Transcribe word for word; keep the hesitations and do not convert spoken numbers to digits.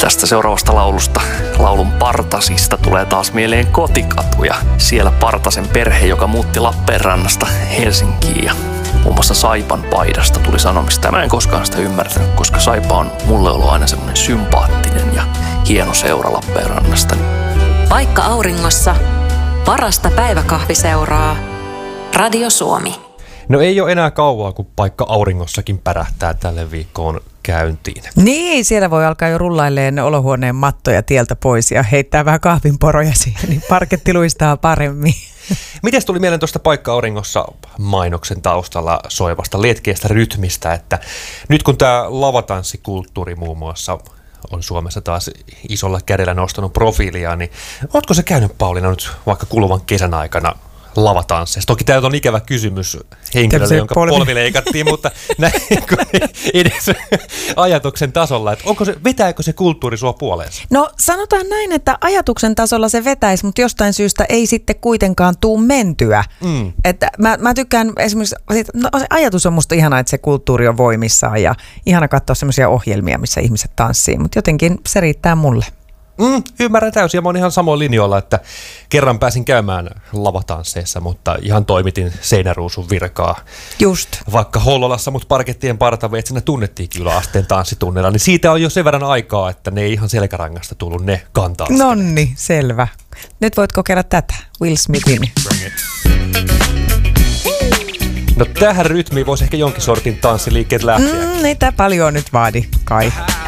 Tästä seuraavasta laulusta, laulun Partasista, tulee taas mieleen kotikatu ja siellä Partasen perhe, joka muutti Lappeenrannasta Helsinkiin ja muun muassa Saipan paidasta tuli sanomista. Mä en koskaan sitä ymmärtänyt, koska Saipa on mulle ollut aina semmoinen sympaattinen ja hieno seura Lappeenrannasta. Paikka auringossa, parasta päiväkahviseuraa, Radio Suomi. No ei ole enää kauaa, kun Paikka auringossakin pärähtää tälle viikkoon käyntiin. Niin, siellä voi alkaa jo rullailleen olohuoneen mattoja tieltä pois ja heittää vähän kahvinporoja siihen, niin parketti luistaa paremmin. Miten tuli mieleen tuosta Paikka auringossa mainoksen taustalla soivasta letkeästä rytmistä, että nyt kun tämä lavatanssikulttuuri muun muassa on Suomessa taas isolla kädellä nostanut profiilia, niin ootko se käynyt, Pauliina, nyt vaikka kuluvan kesän aikana lavatansseissa? Toki tämä on ikävä kysymys henkilölle, jonka polvi, polvi leikattiin, mutta näin edes ajatuksen tasolla, että onko se, vetääkö se kulttuuri sua puoleensa? No sanotaan näin, että ajatuksen tasolla se vetäisi, mutta jostain syystä ei sitten kuitenkaan tuu mentyä. Mm. Että mä, mä tykkään esimerkiksi, no se ajatus on musta ihana, että se kulttuuri on voimissaan ja ihana katsoa semmoisia ohjelmia, missä ihmiset tanssii, mutta jotenkin se riittää mulle. Mm, ymmärrän täysin ja mä oon ihan samoin linjoilla, että kerran pääsin käymään lavatansseissa, mutta ihan toimitin seinäruusun virkaa. Just. Vaikka Hollolassa mut parkettien partaveitsenä tunnettiinkin yläasteen tanssitunnilla, niin siitä on jo sen verran aikaa, että ne ei ihan selkärangasta tullut ne kantaa. Nonni, selvä. Nyt voit kokeilla tätä, Will Smithin. No tähän rytmiin voisi ehkä jonkin sortin tanssiliikkeet lähteä. Mm, ei tää paljon nyt vaadi, kai.